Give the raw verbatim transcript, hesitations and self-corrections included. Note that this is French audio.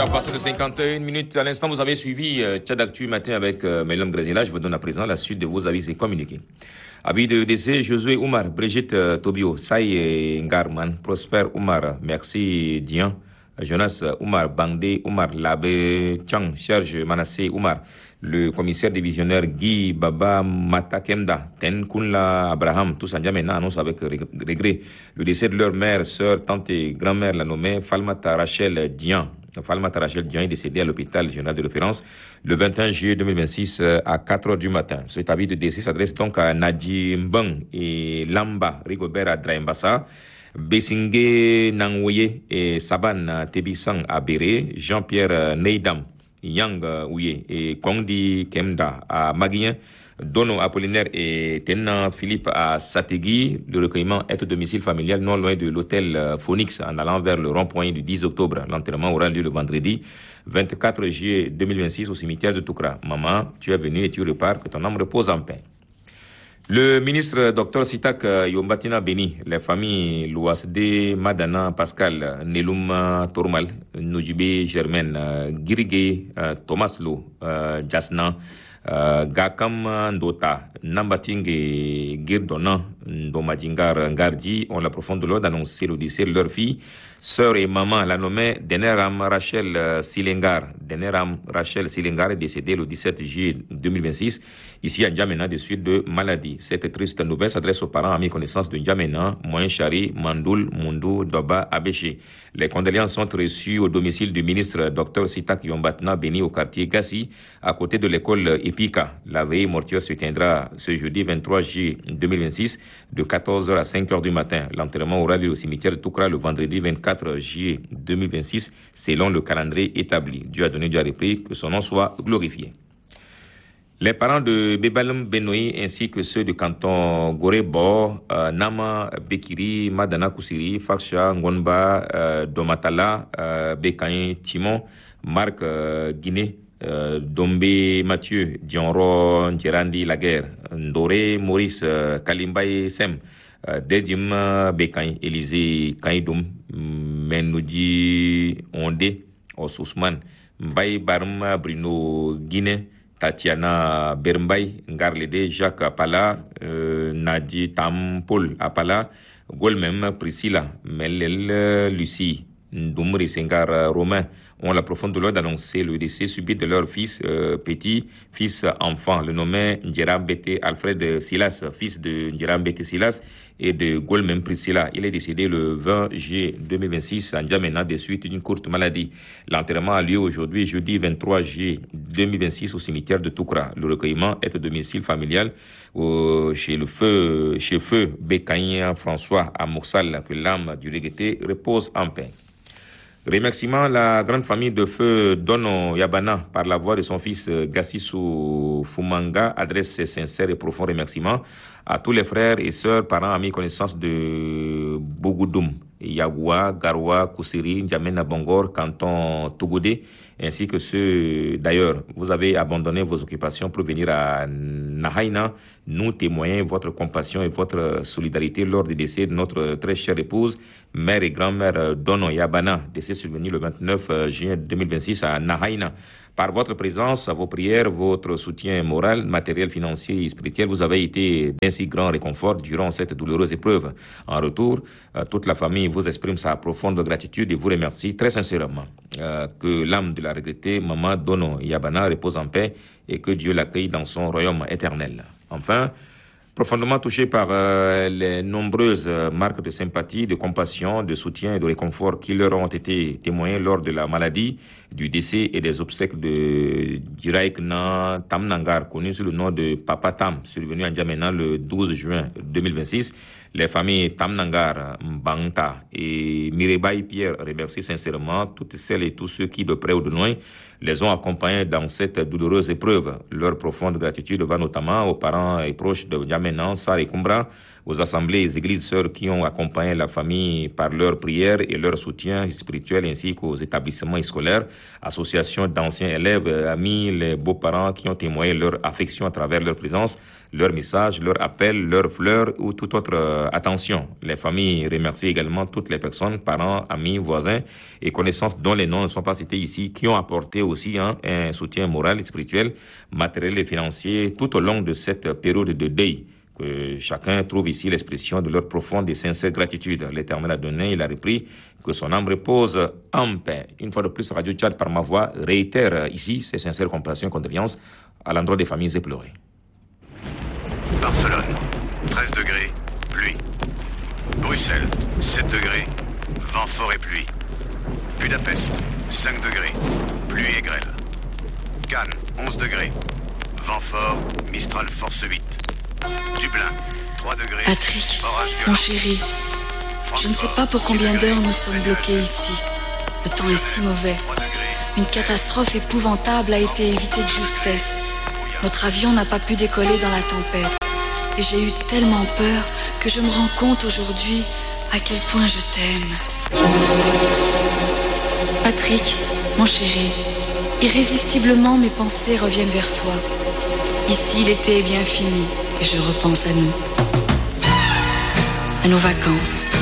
heures passées de cinquante et une minutes. À l'instant, vous avez suivi euh, Tchad Actu matin avec euh, Mélom Grésila. Je vous donne à présent la suite de vos avis et communiqués. Avis de décès, Josué Oumar, Brigitte euh, Tobio, Saï Ngarman, Prosper Oumar, merci Dian, Jonas Oumar, Bandé Oumar, Labé Chang, Serge Manassé Oumar, le commissaire divisionnaire Guy Baba Matakemda, Ten Kunla Abraham, tous en Djamena annoncent avec regret le décès de leur mère, sœur, tante et grand-mère, la nommée Falmata Rachel Dian. Falmata Rachel Dian est décédée à l'hôpital régional de référence le vingt et un juillet deux mille vingt-six à quatre heures du matin. Cet avis de décès s'adresse donc à Nadji Mbang et Lamba Rigobert à Draimbassa, Bessingue Nangouye et Saban Tebisang à Béré, Jean-Pierre Neydam, Yang Ouye et Kondi Kemda à Maguien, Dono Apollinaire et Tenna Philippe à Sategui. Le recueillement est au domicile familial non loin de l'hôtel Phoenix en allant vers le rond-point du dix octobre. L'enterrement aura lieu le vendredi vingt-quatre juillet deux mille vingt-six au cimetière de Toukra. Maman, tu es venu et tu repars, que ton âme repose en paix. Le ministre Dr Sitak Yombatina Beni, les familles Louasde, Madana, Pascal, Neluma Tourmal, Nujube Germaine, Girige, Thomas Lou, Jasna, Uh, Gakam Ndota, Nambatingue Girdona, Ndomadingar Ngardi ont la profonde douleur d'annoncer le décès de leur fille, sœur et maman, la nommée Deneram Rachel Silengar. Deneram Rachel Silengar est décédée le dix-sept juillet deux mille vingt-six, ici à N'Djamena, des suites de maladie. Cette triste nouvelle s'adresse aux parents amis connaissances de N'Djamena, Moyen Chari, Mandoul, Mundu, Doba, Abéché. Les condoléances sont reçues au domicile du ministre Dr Sitak Yombatna Beni au quartier Gassi, à côté de l'école Epika. La veille mortuaire se tiendra ce jeudi vingt-trois juillet deux mille vingt-six de quatorze heures à cinq heures du matin. L'enterrement aura lieu au cimetière de Toukra le vendredi vingt-quatre juillet deux mille vingt-six selon le calendrier établi. Dieu a donné, Dieu a repris, que son nom soit glorifié. Les parents de Bebalem Benoï ainsi que ceux du canton Goré-Bor, euh, Nama Bekiri, Madana Koussiri, Farsha Ngonba, euh, Domatala, euh, Bekaïn Timon, Marc euh, Guiné, euh, Dombe Mathieu, Dionro Ndjerandi Laguerre, Ndoré Maurice, euh, Kalimbaye Sem, euh, Dedim Bekaïn, Élisée Kaïdoum, Menoudi Ondé, Osusman, Mbaye Barma Bruno Guiné, Tatiana Bermbay, Ngarlede, Jacques Apala, euh, Nadi Tam Paul Apala, Golmem Priscilla, Melel Lucie, Ndoumri Sengar Romain ont la profonde douleur d'annoncer le décès subit de leur fils euh, petit, fils enfant, le nommé Ndjeram Bete Alfred Silas, fils de Ndjeram Bete Silas et de Golmem Priscilla. Il est décédé le vingt juillet deux mille vingt-six en N'Djamena des suites d'une courte maladie. L'enterrement a lieu aujourd'hui, jeudi vingt-trois juillet deux mille vingt-six au cimetière de Toukra. Le recueillement est au domicile familial au, chez le feu, chez feu Bekaïen François à Moursal, que l'âme du regretté repose en paix. Remerciement la grande famille de feu Dono Yabana par la voix de son fils Gassissou Fumanga adresse ses sincères et profonds remerciements à tous les frères et sœurs, parents, amis, connaissances de Bogoudoum, Yagoua, Garoua, Koussiri, N'Djamena Bongor, canton Togodé, ainsi que ceux d'ailleurs. Vous avez abandonné vos occupations pour venir à Nahaina. Nous témoignons votre compassion et votre solidarité lors du décès de notre très chère épouse, mère et grand-mère Dono Yabana, décès survenu le vingt-neuf juin deux mille vingt-six à Nahaina. Par votre présence, vos prières, votre soutien moral, matériel, financier et spirituel, vous avez été d'un si grand réconfort durant cette douloureuse épreuve. En retour, toute la famille vous exprime sa profonde gratitude et vous remercie très sincèrement. Euh, que l'âme de la regrettée Maman Dono Yabana repose en paix et que Dieu l'accueille dans son royaume éternel. Enfin, profondément touché par euh, les nombreuses euh, marques de sympathie, de compassion, de soutien et de réconfort qui leur ont été témoignées lors de la maladie, du décès et des obsèques de Diraïkna Tamnangar, connu sous le nom de Papa Tam, survenu à N'Djamena le douze juin deux mille vingt-six. Les familles Tamnangar, Mbangta et Mirebaï Pierre remercient sincèrement toutes celles et tous ceux qui, de près ou de loin, les ont accompagnés dans cette douloureuse épreuve. Leur profonde gratitude va notamment aux parents et proches de N'Djamena, Sar et Kumbra, aux assemblées et églises sœurs qui ont accompagné la famille par leurs prières et leur soutien spirituel, ainsi qu'aux établissements scolaires, associations d'anciens élèves, amis, les beaux-parents qui ont témoigné leur affection à travers leur présence, leurs messages, leurs appels, leurs fleurs ou toute autre euh, attention. Les familles remercient également toutes les personnes, parents, amis, voisins et connaissances dont les noms ne sont pas cités ici, qui ont apporté aussi hein, un soutien moral et spirituel, matériel et financier tout au long de cette période de deuil. Que chacun trouve ici l'expression de leur profonde et sincère gratitude. L'Éternel a donné, il a repris, que son âme repose en paix. Une fois de plus, Radio Tchad, par ma voix, réitère ici ses sincères compassions et condoléances à l'endroit des familles éplorées. Barcelone, treize degrés, pluie. Bruxelles, sept degrés, vent fort et pluie. Budapest, cinq degrés, pluie et grêle. Cannes, onze degrés, vent fort, Mistral force huit. Dublin, trois degrés. Patrick, orage violent. mon chéri, je ne sais pas pour combien d'heures nous sommes bloqués ici. Le temps est si mauvais. Une catastrophe épouvantable a été évitée de justesse. Notre avion n'a pas pu décoller dans la tempête. Et j'ai eu tellement peur que je me rends compte aujourd'hui à quel point je t'aime. Patrick, mon chéri, irrésistiblement mes pensées reviennent vers toi. Ici, l'été est bien fini et je repense à nous, à nos vacances.